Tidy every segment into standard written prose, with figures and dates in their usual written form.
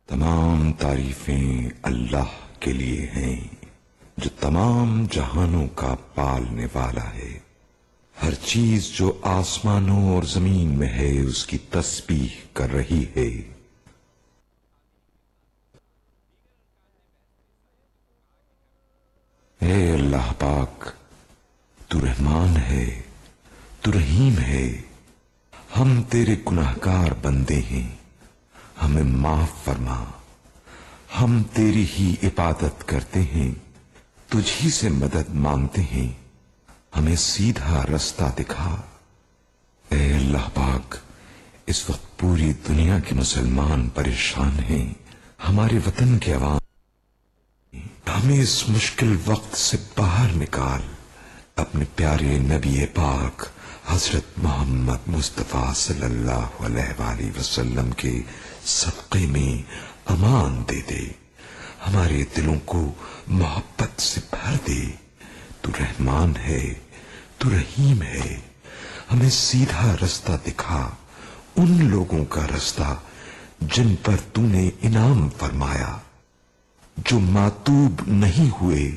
تمام تعریفیں اللہ کے لیے ہیں جو تمام جہانوں کا پالنے والا ہے۔ ہر چیز جو آسمانوں اور زمین میں ہے اس کی تسبیح کر رہی ہے۔ اے اللہ پاک، تو رحمان ہے، تو رحیم ہے۔ ہم تیرے گناہگار بندے ہیں، ہمیں معاف فرما۔ ہم تیری ہی عبادت کرتے ہیں، تجھ ہی سے مدد مانگتے ہیں، ہمیں سیدھا رستہ دکھا۔ اے اللہ پاک، اس وقت پوری دنیا کے مسلمان پریشان ہیں، ہمارے وطن کے عوام، ہمیں اس مشکل وقت سے باہر نکال۔ اپنے پیارے نبی پاک حضرت محمد مصطفیٰ صلی اللہ علیہ وآلہ وسلم کے صدقے میں امان دے دے، ہمارے دلوں کو محبت سے بھر دے۔ تو رحمان ہے، تو رحیم ہے، ہمیں سیدھا رستہ دکھا، ان لوگوں کا رستہ جن پر تو نے انعام فرمایا، جو ماتوب نہیں ہوئے۔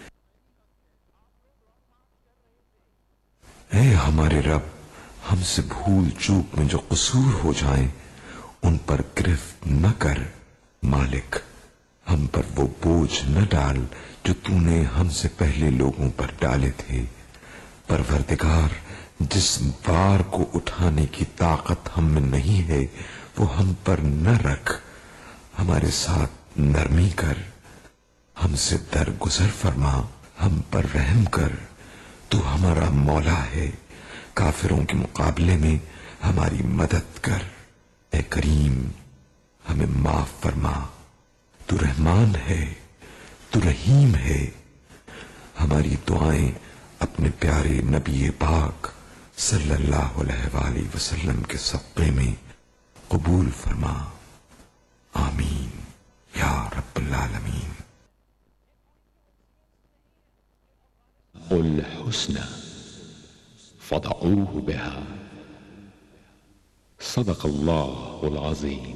اے ہمارے رب، ہم سے بھول چوک میں جو قصور ہو جائیں ان پر گرفت نہ کر۔ مالک، ہم پر وہ بوجھ نہ ڈال جو تو نے ہم سے پہلے لوگوں پر ڈالے تھے۔ پروردگار، جس بار کو اٹھانے کی طاقت ہم میں نہیں ہے وہ ہم پر نہ رکھ، ہمارے ساتھ نرمی کر، ہم سے درگزر فرما، ہم پر رحم کر۔ تو ہمارا مولا ہے، کافروں کے مقابلے میں ہماری مدد کر۔ اے کریم، ہمیں معاف فرما، تو رحمان ہے، تو رحیم ہے۔ ہماری دعائیں اپنے پیارے نبی پاک صلی اللہ علیہ وآلہ وسلم کے صدقے میں قبول فرما۔ آمین یا رب العالمین۔ الحسنى فدعوه بها صدق الله العظيم۔